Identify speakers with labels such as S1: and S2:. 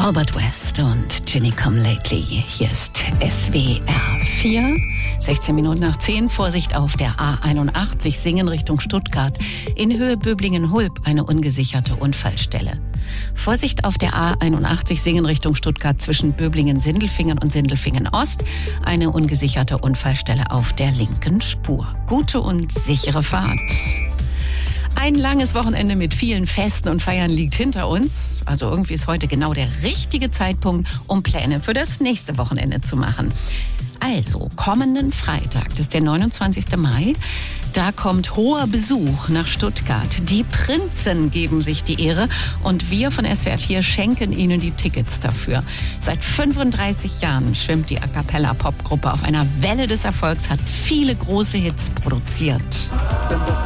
S1: Albert West und Ginny Come Lately. Hier ist SWR 4, 16 Minuten nach 10. Vorsicht auf der A81, Singen Richtung Stuttgart. In Höhe Böblingen-Hulb eine ungesicherte Unfallstelle. Vorsicht auf der A81, Singen Richtung Stuttgart zwischen Böblingen-Sindelfingen und Sindelfingen-Ost. Eine ungesicherte Unfallstelle auf der linken Spur. Gute und sichere Fahrt. Ein langes Wochenende mit vielen Festen und Feiern liegt hinter uns. Also irgendwie ist heute genau der richtige Zeitpunkt, um Pläne für das nächste Wochenende zu machen. Also, kommenden Freitag, das ist der 29. Mai, da kommt hoher Besuch nach Stuttgart. Die Prinzen geben sich die Ehre und wir von SWR 4 schenken ihnen die Tickets dafür. Seit 35 Jahren schwimmt die A-cappella-Popgruppe auf einer Welle des Erfolgs, hat viele große Hits produziert.
S2: Denn das